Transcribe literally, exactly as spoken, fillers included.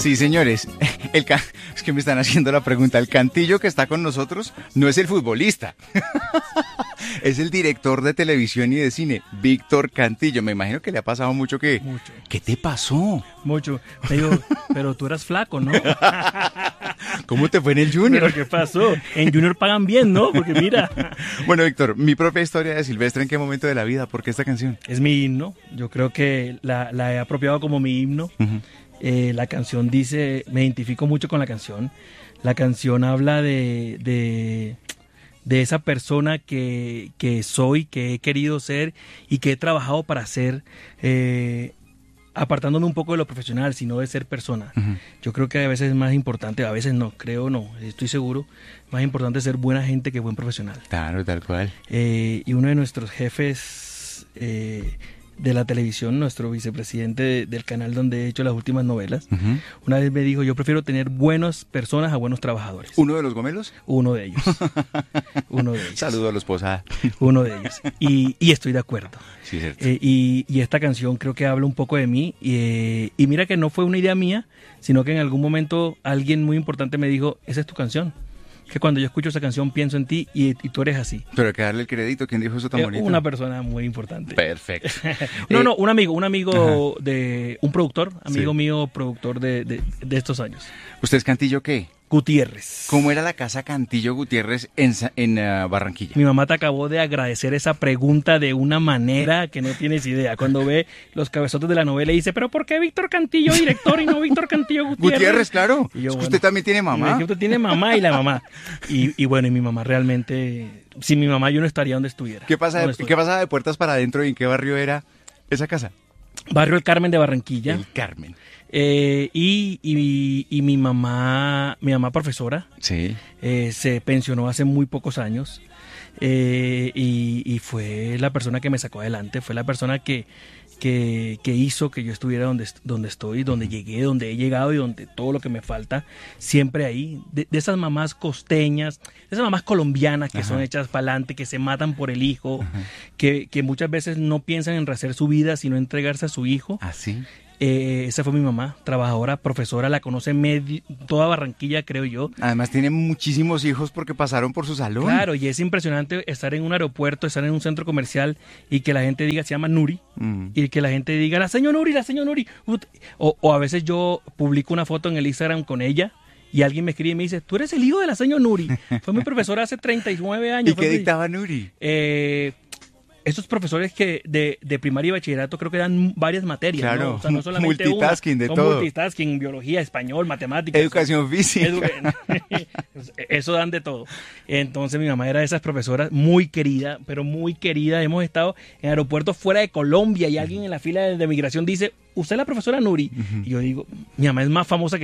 Sí, señores. El ca... Es que me están haciendo la pregunta. El Cantillo que está con nosotros no es el futbolista. Es el director de televisión y de cine, Víctor Cantillo. Me imagino que le ha pasado mucho que... Mucho. ¿Qué te pasó? Mucho. Me digo, pero tú eras flaco, ¿no? ¿Cómo te fue en el Junior? ¿Pero qué pasó? En Junior pagan bien, ¿no? Porque mira. Bueno, Víctor, mi propia historia de Silvestre, ¿en qué momento de la vida? ¿Por qué esta canción? Es mi himno. Yo creo que la, la he apropiado como mi himno. Uh-huh. Eh, la canción dice, me identifico mucho con la canción. La canción habla de, de, de esa persona que, que soy, que he querido ser y que he trabajado para ser, eh, apartándome un poco de lo profesional, sino de ser persona. Uh-huh. Yo creo que a veces es más importante, a veces no, creo no, estoy seguro, más importante ser buena gente que buen profesional. Claro, tal cual. Eh, y uno de nuestros jefes... Eh, de la televisión, nuestro vicepresidente de, del canal donde he hecho las últimas novelas, uh-huh. una vez me dijo, yo prefiero tener buenas personas a buenos trabajadores. ¿Uno de los Gomelos? Uno de ellos. Uno de ellos. Saludo a la esposa. Uno de ellos. Y, y estoy de acuerdo. Sí, cierto. Eh, y, y esta canción creo que habla un poco de mí. Y, eh, y mira que no fue una idea mía, sino que en algún momento alguien muy importante me dijo, esa es tu canción. Que cuando yo escucho esa canción pienso en ti y, y tú eres así. Pero hay que darle el crédito. ¿Quién dijo eso tan eh, bonito? Una persona muy importante. Perfecto. no, eh, no, un amigo, un amigo ajá. de un productor, amigo sí. mío, productor de, de, de estos años. ¿Usted es Cantillo qué? Gutiérrez. ¿Cómo era la casa Cantillo Gutiérrez en, en uh, Barranquilla? Mi mamá te acabó de agradecer esa pregunta de una manera que no tienes idea. Cuando ve los cabezotes de la novela y dice, ¿pero por qué Víctor Cantillo director y no Víctor Cantillo Gutiérrez? Gutiérrez, claro. Y yo, es que bueno, usted también tiene mamá. Usted tiene mamá y la mamá. Y, y bueno, y mi mamá realmente... Sin mi mamá yo no estaría donde estuviera. ¿Qué pasa de, ¿qué pasaba de puertas para adentro y en qué barrio era esa casa? Barrio El Carmen de Barranquilla. El Carmen. Eh, y, y, y mi mamá, mi mamá profesora, sí. eh, se pensionó hace muy pocos años eh, y, y fue la persona que me sacó adelante, fue la persona que, que, que hizo que yo estuviera donde, donde estoy, donde llegué, donde he llegado y donde todo lo que me falta, siempre ahí. De, de esas mamás costeñas, de esas mamás colombianas que Ajá. son hechas para adelante, que se matan por el hijo, que, que muchas veces no piensan en rehacer su vida, sino entregarse a su hijo. ¿Ah, sí? Eh, esa fue mi mamá, trabajadora, profesora, la conoce medio, toda Barranquilla, creo yo. Además tiene muchísimos hijos porque pasaron por su salón. Claro, y es impresionante estar en un aeropuerto, estar en un centro comercial y que la gente diga, se llama Nuri, mm. y que la gente diga, la señora Nuri, la señora Nuri. O, o a veces yo publico una foto en el Instagram con ella y alguien me escribe y me dice, tú eres el hijo de la señora Nuri. Fue mi profesora hace treinta y nueve años. ¿Y qué dictaba Nuri? Eh... Estos profesores que de, de primaria y bachillerato creo que dan varias materias, claro, ¿no? O sea, no solamente multitasking una, de son todo. Multitasking, biología, español, matemáticas. Educación física. Edu- Eso dan de todo. Entonces mi mamá era de esas profesoras muy querida, pero muy querida. Hemos estado en aeropuertos fuera de Colombia y alguien en la fila de, de migración dice, ¿usted es la profesora Nuri? Uh-huh. Y yo digo, mi mamá es más famosa que